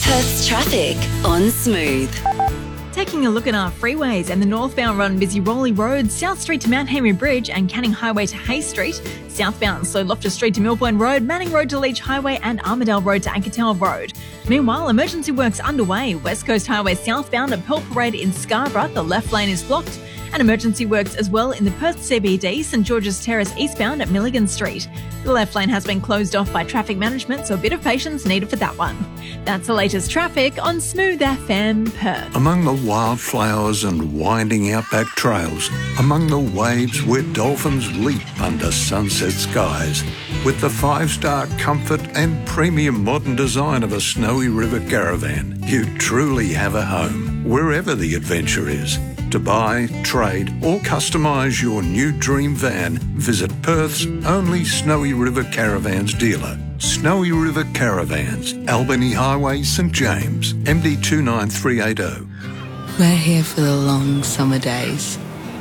Perth's traffic on Smooth. Taking a look at our freeways and the northbound run busy Rowley Road, South Street to Mount Henry Bridge and Canning Highway to Hay Street, southbound slow Loftus Street to Millburn Road, Manning Road to Leach Highway and Armidale Road to Ankertown Road. Meanwhile, emergency works underway. West Coast Highway southbound at Pearl Parade in Scarborough, the left lane is blocked. And emergency works as well in the Perth CBD, St George's Terrace eastbound at Milligan Street. The left lane has been closed off by traffic management, so a bit of patience needed for that one. That's the latest traffic on Smooth FM Perth. Among the wildflowers and winding outback trails, among the waves where dolphins leap under sunset skies, with the 5-star comfort and premium modern design of a Snowy River caravan, you truly have a home, wherever the adventure is. To buy, trade or customise your new dream van, visit Perth's only Snowy River Caravans dealer. Snowy River Caravans, Albany Highway, St James, MD 29380. We're here for the long summer days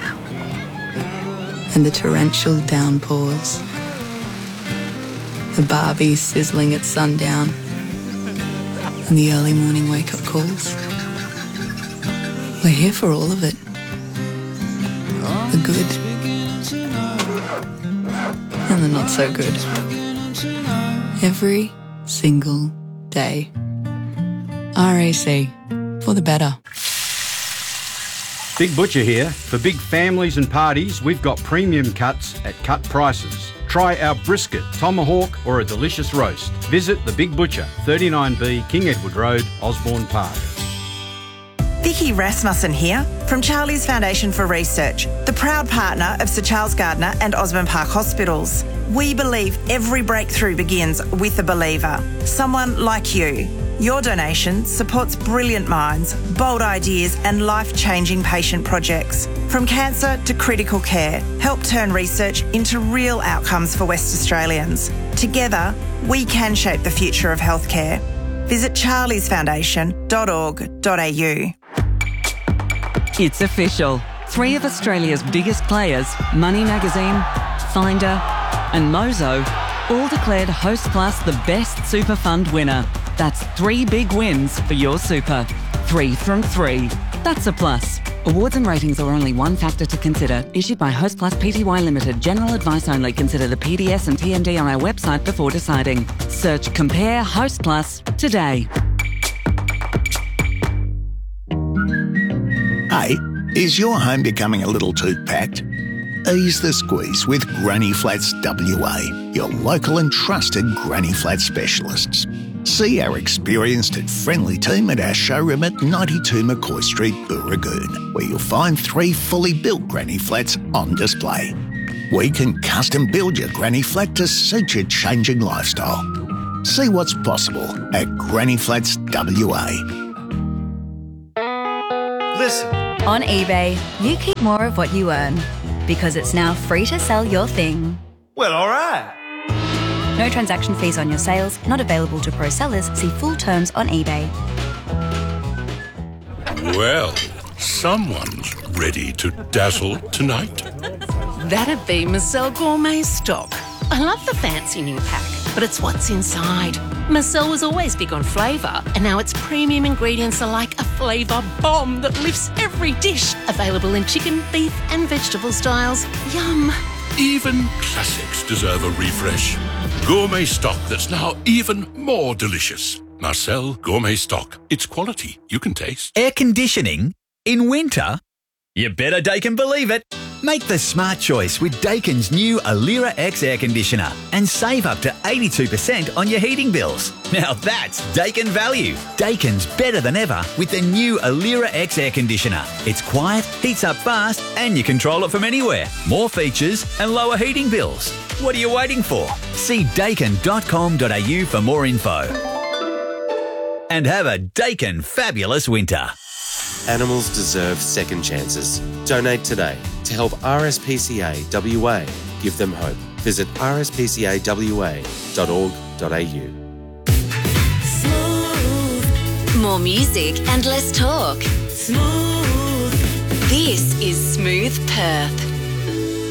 and the torrential downpours, the Barbie sizzling at sundown and the early morning wake-up calls. We're here for all of it. The good and the not so good. Every single day. RAC, for the better. Big Butcher here. For big families and parties, we've got premium cuts at cut prices. Try our brisket, tomahawk or a delicious roast. Visit The Big Butcher, 39B King Edward Road, Osborne Park. Vicky Rasmussen here from Charlie's Foundation for Research, the proud partner of Sir Charles Gardner and Osborne Park Hospitals. We believe every breakthrough begins with a believer, someone like you. Your donation supports brilliant minds, bold ideas and life-changing patient projects. From cancer to critical care, help turn research into real outcomes for West Australians. Together, we can shape the future of healthcare. Visit charliesfoundation.org.au. It's official. 3 of Australia's biggest players, Money Magazine, Finder and Mozo, all declared Hostplus the best super fund winner. That's 3 big wins for your super. 3 from 3. That's a plus. Awards and ratings are only one factor to consider. Issued by Hostplus Pty Limited. General advice only. Consider the PDS and TMD on our website before deciding. Search Compare Hostplus today. Hey, is your home becoming a little too packed? Ease the squeeze with Granny Flats WA, your local and trusted Granny Flat specialists. See our experienced and friendly team at our showroom at 92 McCoy Street, Booragoon, where you'll find 3 fully built Granny Flats on display. We can custom build your Granny Flat to suit your changing lifestyle. See what's possible at Granny Flats WA. Listen. On eBay, you keep more of what you earn because it's now free to sell your thing. Well, all right. No transaction fees on your sales, not available to pro sellers. See full terms on eBay. Well, someone's ready to dazzle tonight. That'd be Marcel Gourmet Stock. I love the fancy new pack, but it's what's inside. Marcel was always big on flavour, and now its premium ingredients are like a flavour bomb that lifts every dish. Available in chicken, beef and vegetable styles. Yum. Even classics deserve a refresh. Gourmet Stock that's now even more delicious. Marcel Gourmet Stock. It's quality you can taste. Air conditioning in winter? You better Daikin believe it. Make the smart choice with Daikin's new Alira X air conditioner and save up to 82% on your heating bills. Now that's Daikin value. Daikin's better than ever with the new Alira X air conditioner. It's quiet, heats up fast and you control it from anywhere. More features and lower heating bills. What are you waiting for? See daikin.com.au for more info. And have a Daikin fabulous winter. Animals deserve second chances. Donate today to help RSPCA WA give them hope. Visit rspca.wa.org.au. More music and less talk. Smooth. This is Smooth Perth.